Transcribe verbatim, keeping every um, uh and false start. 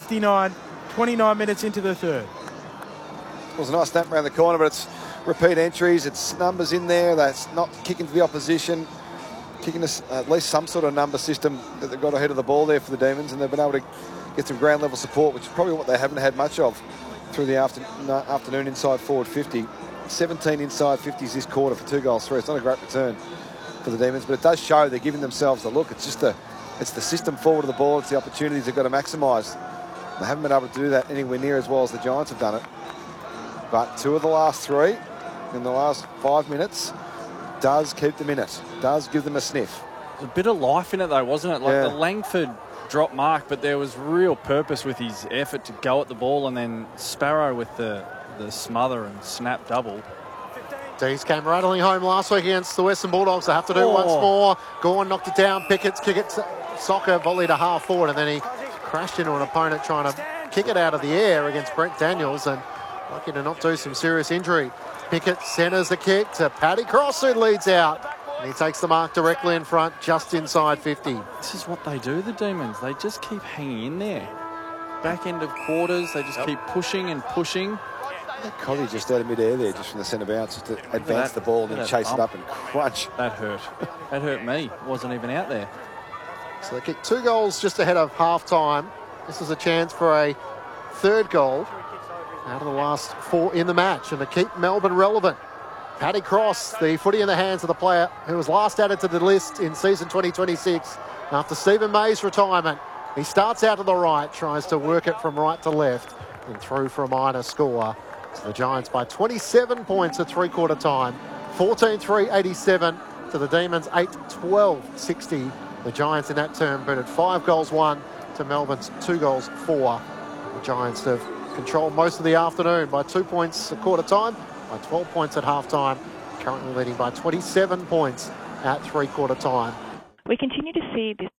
fifty-nine, twenty-nine minutes into the third. It was a nice snap around the corner, but it's repeat entries. It's numbers in there. That's not kicking to the opposition. Kicking us at least some sort of number system that they've got ahead of the ball there for the Demons, and they've been able to get some ground level support, which is probably what they haven't had much of through the after, afternoon inside forward fifty. seventeen inside fifties this quarter for two goals three. It's not a great return for the Demons, but it does show they're giving themselves a look. It's just the, it's the system forward of the ball. It's the opportunities they've got to maximise. They haven't been able to do that anywhere near as well as the Giants have done it. But two of the last three in the last five minutes does keep them in it, does give them a sniff. A bit of life in it though, wasn't it? Like yeah. the Langford drop mark, but there was real purpose with his effort to go at the ball, and then Sparrow with the, the smother and snap double. Dees came rattling home last week against the Western Bulldogs. They have to do Oh. it once more. Gorn knocked it down. Pickett's kick it. Soccer volley to half forward, and then he crashed into an opponent trying to kick it out of the air against Brent Daniels, and lucky to not do some serious injury. Pickett centres the kick to Paddy Cross, who leads out. And he takes the mark directly in front, just inside fifty. This is what they do, the Demons. They just keep hanging in there. Back end of quarters, they just yep. keep pushing and pushing. Coddy just out of mid-air there, just from the centre bounce, just to advance that, the ball and then chase bump. it up and crunch. That hurt. That hurt me. Wasn't even out there. So they kicked two goals just ahead of half-time. This is a chance for a third goal out of the last four in the match, and to keep Melbourne relevant. Paddy Cross, the footy in the hands of the player who was last added to the list in season twenty twenty-six after Stephen May's retirement. He starts out to the right, tries to work it from right to left, and through for a minor score. So the Giants by twenty-seven points at three-quarter time. fourteen three eighty-seven to the Demons, eight twelve sixty. The Giants in that term booted five goals one to Melbourne's two goals four. The Giants have controlled most of the afternoon by two points at quarter time, by twelve points at half time, currently leading by twenty-seven points at three quarter time. We continue to see this